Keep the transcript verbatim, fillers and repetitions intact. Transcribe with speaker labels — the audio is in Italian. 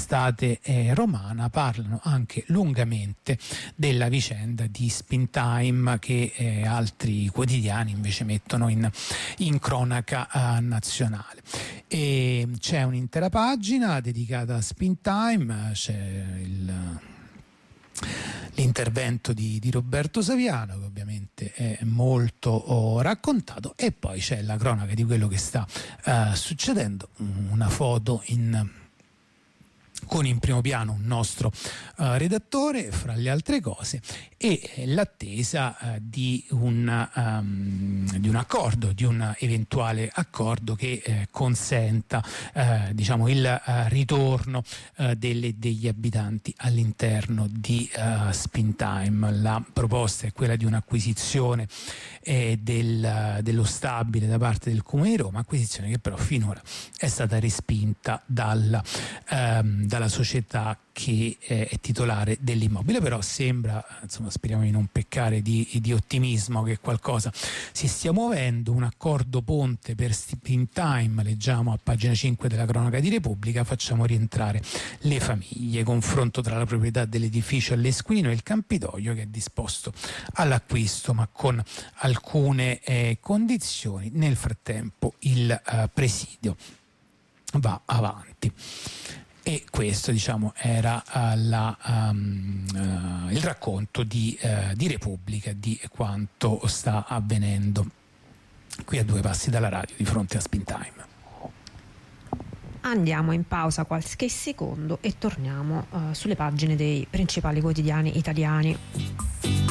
Speaker 1: estate eh, romana, parlano anche lungamente della vicenda di Spin Time che eh, altri quotidiani invece mettono in, in cronaca eh, nazionale. E c'è un'intera pagina dedicata a Spin Time, c'è il l'intervento di, di Roberto Saviano, che ovviamente è molto oh, raccontato, e poi c'è la cronaca di quello che sta uh, succedendo, una foto in con in primo piano un nostro uh, redattore, fra le altre cose, e l'attesa uh, di, un, um, di un accordo, di un eventuale accordo che eh, consenta uh, diciamo il uh, ritorno uh, delle, degli abitanti all'interno di uh, Spin Time. La proposta è quella di un'acquisizione eh, del, dello stabile da parte del Comune di Roma, acquisizione che però finora è stata respinta dal um, dalla società che è titolare dell'immobile. Però sembra, insomma, speriamo di non peccare di, di ottimismo, che qualcosa si stia muovendo. Un accordo ponte per Spin Time, leggiamo a pagina cinque della cronaca di Repubblica. Facciamo rientrare le famiglie, confronto tra la proprietà dell'edificio all'Esquilino e il Campidoglio, che è disposto all'acquisto ma con alcune eh, condizioni. Nel frattempo il eh, presidio va avanti. E questo, diciamo, era uh, la, um, uh, il racconto di, uh, di Repubblica di quanto sta avvenendo qui a due passi dalla radio, di fronte a Spin Time.
Speaker 2: Andiamo in pausa qualche secondo e torniamo uh, sulle pagine dei principali quotidiani italiani.